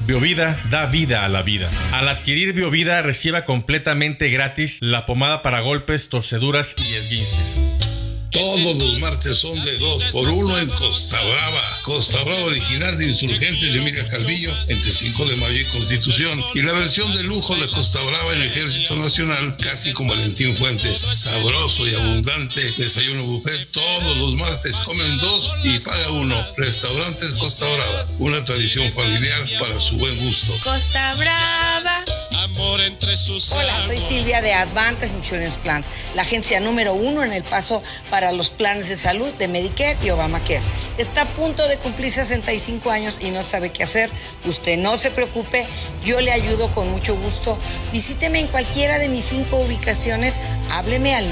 Biovida da vida a la vida. Al adquirir Biovida, reciba completamente gratis la pomada para golpes, torceduras y esguinces. Todos los martes son de 2x1 en Costa Brava. Costa Brava original de Insurgentes de Emilia Calvillo, entre 5 de mayo y Constitución. Y la versión de lujo de Costa Brava en Ejército Nacional, casi como Valentín Fuentes. Sabroso y abundante desayuno buffet. Todos los martes comen 2 y paga 1. Restaurantes Costa Brava, una tradición familiar para su buen gusto. Costa Brava. Amor entre sus Hola, soy Silvia de Advantage Insurance Plans, la agencia número 1 en El Paso para los planes de salud de Medicare y Obamacare. Está a punto de cumplir 65 años y no sabe qué hacer. Usted no se preocupe, yo le ayudo con mucho gusto. Visíteme en cualquiera de mis 5 ubicaciones. Hábleme al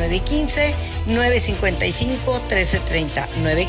915-955-1330.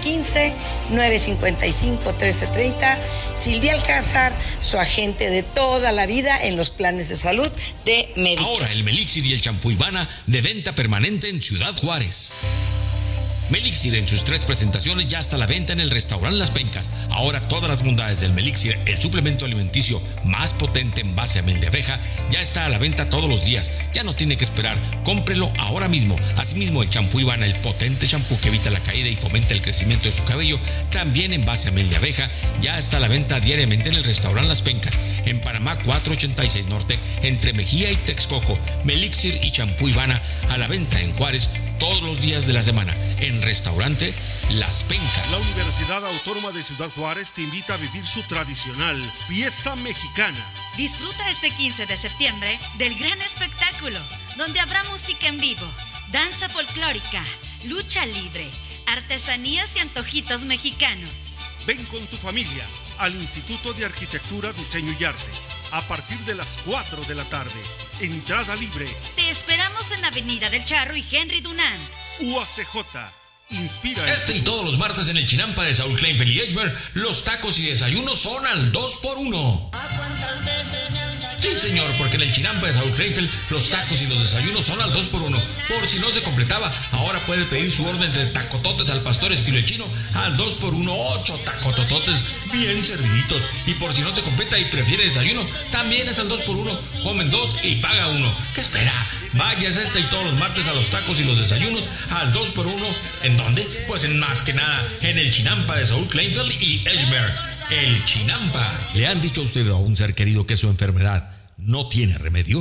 915-955-1330. Silvia Alcázar, su agente de toda la vida en los planes de salud de Medicare. Ahora el Melixir y el champú Ivana de venta permanente en Ciudad Juárez. Melixir en sus 3 presentaciones ya está a la venta en el restaurante Las Pencas. Ahora todas las bondades del Melixir, el suplemento alimenticio más potente en base a miel de abeja, ya está a la venta todos los días. Ya no tiene que esperar, cómprelo ahora mismo. Asimismo el champú Ivana, el potente champú que evita la caída y fomenta el crecimiento de su cabello, también en base a miel de abeja, ya está a la venta diariamente en el restaurante Las Pencas, en Panamá 486 Norte, entre Mejía y Texcoco. Melixir y champú Ivana a la venta en Juárez todos los días de la semana, en restaurante Las Pencas. La Universidad Autónoma de Ciudad Juárez te invita a vivir su tradicional fiesta mexicana. Disfruta este 15 de septiembre del gran espectáculo, donde habrá música en vivo, danza folclórica, lucha libre, artesanías y antojitos mexicanos. Ven con tu familia al Instituto de Arquitectura, Diseño y Arte a partir de las 4 de la tarde. Entrada libre. Te esperamos en Avenida del Charro y Henry Dunant. UACJ. Inspira. Este y todos los martes en el Chinampa de Saúl Kleinfeld y Edgemer, los tacos y desayunos son al 2x1. Sí, señor, porque en el Chinampa de Saúl Kleinfeld, los tacos y los desayunos son al 2x1. Por si no se completaba, ahora puede pedir su orden de tacototes al pastor estilo chino al 2x1, 8 tacotototes bien serviditos. Y por si no se completa y prefiere desayuno, también es al 2x1. Comen 2 y paga 1. ¿Qué espera? Váyase este y todos los martes a los tacos y los desayunos al 2x1. ¿En dónde? Pues en más que nada, en el Chinampa de Saúl Kleinfeld y Edgemer. El Chinampa. ¿Le han dicho a usted o a un ser querido que su enfermedad no tiene remedio?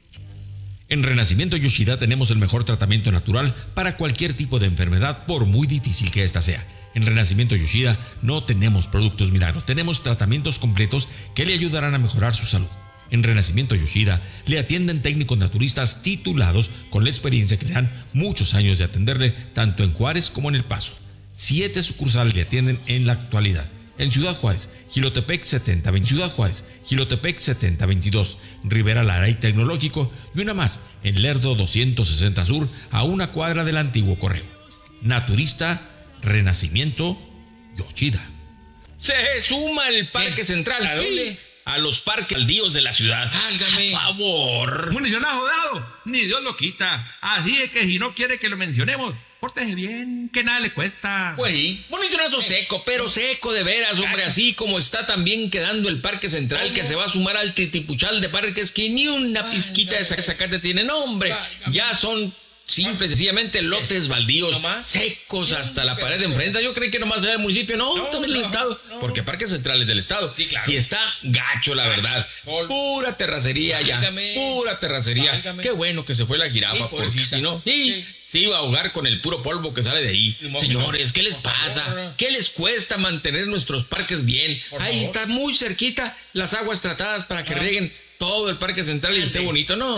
En Renacimiento Yoshida tenemos el mejor tratamiento natural para cualquier tipo de enfermedad, por muy difícil que ésta sea. En Renacimiento Yoshida no tenemos productos milagros, tenemos tratamientos completos que le ayudarán a mejorar su salud. En Renacimiento Yoshida le atienden técnicos naturistas titulados con la experiencia que le dan muchos años de atenderle tanto en Juárez como en El Paso. 7 sucursales le atienden en la actualidad. En Ciudad Juárez, Jilotepec 7020, Ciudad Juárez, Jilotepec 7022, Rivera Lara y Tecnológico, y una más en Lerdo 260 Sur, a una cuadra del antiguo correo. Naturista Renacimiento Yoshida. Se suma el Parque Central. ¿A dónde? A los parques baldíos de la ciudad. Válgame. Por favor. Municionado dado, ni Dios lo quita. Así es que si no quiere que lo mencionemos, pórtese bien, que nada le cuesta. Pues sí, municionazo seco, pero seco de veras, hombre. Así como está también quedando el Parque Central, que se va a sumar al titipuchal de parques que ni una pizquita de zacate tiene. No, hombre, ya son simple, sencillamente lotes baldíos, secos hasta la pared de enfrente. Yo creí que nomás era el municipio, no, también el estado, porque Parque Central es del estado. Sí, claro. Y está gacho, la verdad. Pura terracería ya, pura terracería. Qué bueno que se fue la jirafa, porque si no, se iba a ahogar con el puro polvo que sale de ahí. Señores, ¿qué les pasa? ¿Qué les cuesta mantener nuestros parques bien? Ahí está muy cerquita las aguas tratadas para que rieguen todo el Parque Central y esté bonito. No,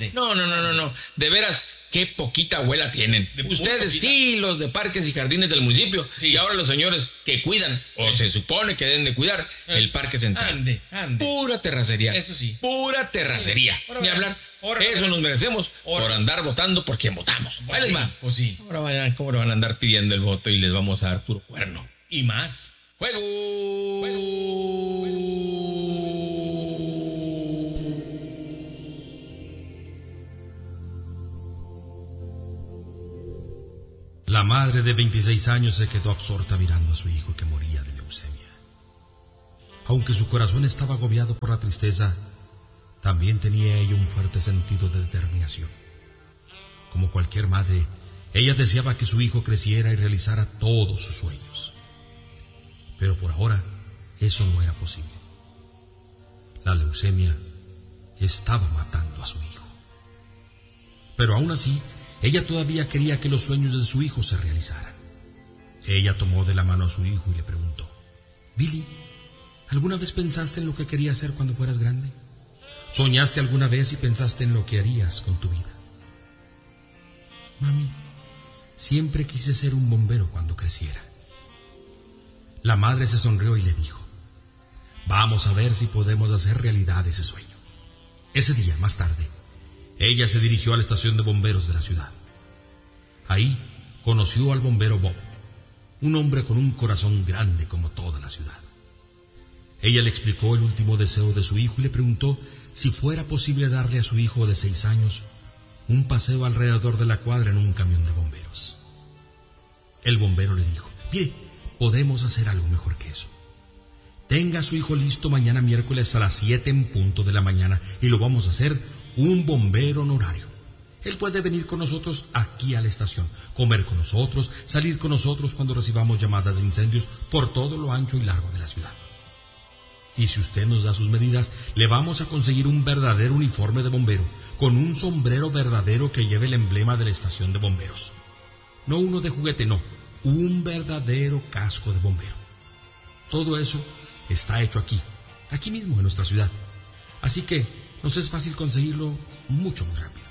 de veras. Qué poquita abuela tienen. Ustedes sí, los de parques y jardines del municipio. Sí. Y ahora los señores que cuidan, o se supone que deben de cuidar, el Parque Central. Ande. Pura terracería. Eso sí. Pura terracería. Ni hablar. Eso nos merecemos por andar votando por quien votamos. Pues sí, pues sí. Ahora ¿cómo le van a andar pidiendo el voto y les vamos a dar puro cuerno? Y más. La madre de 26 años se quedó absorta mirando a su hijo que moría de leucemia. aunque su corazón estaba agobiado por la tristeza, también tenía ella un fuerte sentido de determinación. Como cualquier madre, ella deseaba que su hijo creciera y realizara todos sus sueños. Pero por ahora, eso no era posible. La leucemia estaba matando a su hijo. Pero aún así, ella todavía quería que los sueños de su hijo se realizaran. Ella tomó de la mano a su hijo y le preguntó: Billy, ¿alguna vez pensaste en lo que querías hacer cuando fueras grande? ¿Soñaste alguna vez y pensaste en lo que harías con tu vida? Mami, siempre quise ser un bombero cuando creciera. La madre se sonrió y le dijo: vamos a ver si podemos hacer realidad ese sueño. Ese día, más tarde, ella se dirigió a la estación de bomberos de la ciudad. Ahí conoció al bombero Bob, un hombre con un corazón grande como toda la ciudad. Ella le explicó el último deseo de su hijo y le preguntó si fuera posible darle a su hijo de 6 años un paseo alrededor de la cuadra en un camión de bomberos. El bombero le dijo: mire, podemos hacer algo mejor que eso. Tenga a su hijo listo mañana miércoles a las 7 en punto de la mañana y lo vamos a hacer un bombero honorario. Él puede venir con nosotros aquí a la estación, comer con nosotros, salir con nosotros cuando recibamos llamadas de incendios por todo lo ancho y largo de la ciudad. Y si usted nos da sus medidas, le vamos a conseguir un verdadero uniforme de bombero, con un sombrero verdadero que lleve el emblema de la estación de bomberos. No uno de juguete, no, un verdadero casco de bombero. Todo eso está hecho aquí mismo en nuestra ciudad. Así que nos es fácil conseguirlo muy rápido.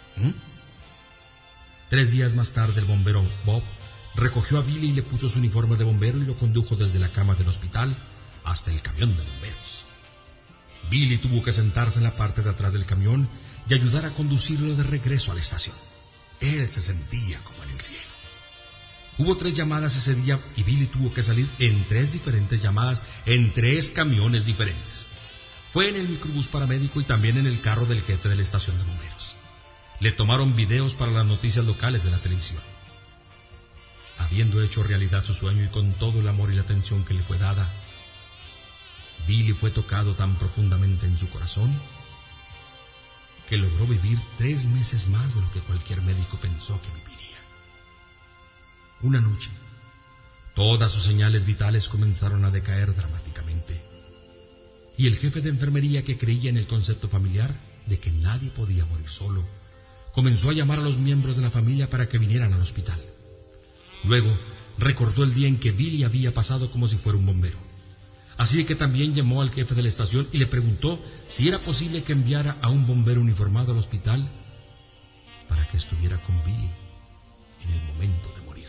3 días más tarde, el bombero Bob recogió a Billy y le puso su uniforme de bombero y lo condujo desde la cama del hospital hasta el camión de bomberos. Billy tuvo que sentarse en la parte de atrás del camión y ayudar a conducirlo de regreso a la estación. Él se sentía como en el cielo. Hubo 3 llamadas ese día y Billy tuvo que salir en 3 diferentes llamadas en 3 camiones diferentes. Fue en el microbús paramédico y también en el carro del jefe de la estación de bomberos. Le tomaron videos para las noticias locales de la televisión. Habiendo hecho realidad su sueño y con todo el amor y la atención que le fue dada, Billy fue tocado tan profundamente en su corazón que logró vivir 3 meses más de lo que cualquier médico pensó que viviría. Una noche, todas sus señales vitales comenzaron a decaer dramáticamente, y el jefe de enfermería, que creía en el concepto familiar de que nadie podía morir solo, comenzó a llamar a los miembros de la familia para que vinieran al hospital. Luego, recordó el día en que Billy había pasado como si fuera un bombero. Así que también llamó al jefe de la estación y le preguntó si era posible que enviara a un bombero uniformado al hospital para que estuviera con Billy en el momento de morir.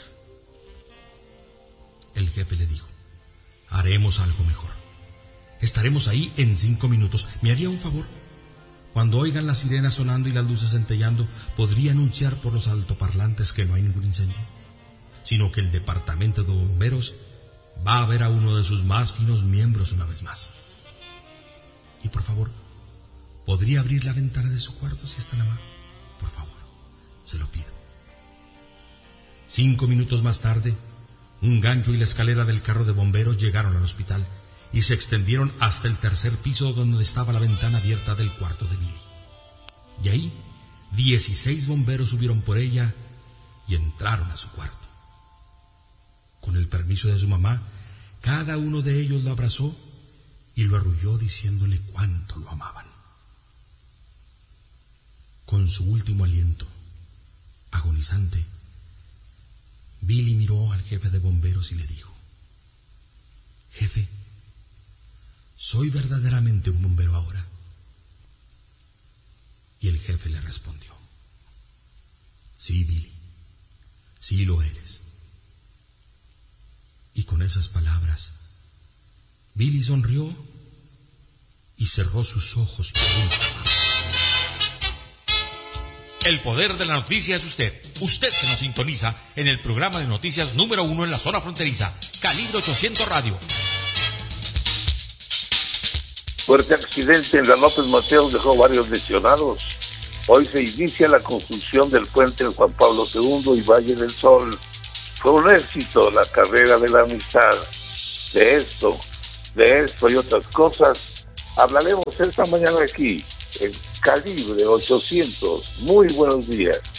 El jefe le dijo: haremos algo mejor. Estaremos ahí en 5 minutos. ¿Me haría un favor? Cuando oigan las sirenas sonando y las luces centellando, ¿podría anunciar por los altoparlantes que no hay ningún incendio? Sino que el departamento de bomberos va a ver a uno de sus más finos miembros una vez más. Y por favor, ¿podría abrir la ventana de su cuarto si es tan amable? Por favor, se lo pido. 5 minutos más tarde, un gancho y la escalera del carro de bomberos llegaron al hospital y se extendieron hasta el 3er piso donde estaba la ventana abierta del cuarto de Billy. Y ahí, 16 bomberos subieron por ella y entraron a su cuarto. Con el permiso de su mamá, cada uno de ellos lo abrazó y lo arrulló diciéndole cuánto lo amaban. Con su último aliento, agonizante, Billy miró al jefe de bomberos y le dijo: jefe, ¿soy verdaderamente un bombero ahora? Y el jefe le respondió: sí, Billy, sí lo eres. Y con esas palabras, Billy sonrió y cerró sus ojos por un momento. El poder de la noticia es usted. Usted que nos sintoniza en el programa de noticias número 1 en la zona fronteriza, Calibre 800 Radio. Fuerte accidente en la López Mateos dejó varios lesionados. Hoy se inicia la construcción del puente Juan Pablo II y Valle del Sol. Fue un éxito la carrera de la amistad. De esto De esto y otras cosas hablaremos esta mañana aquí en Calibre 800. Muy buenos días.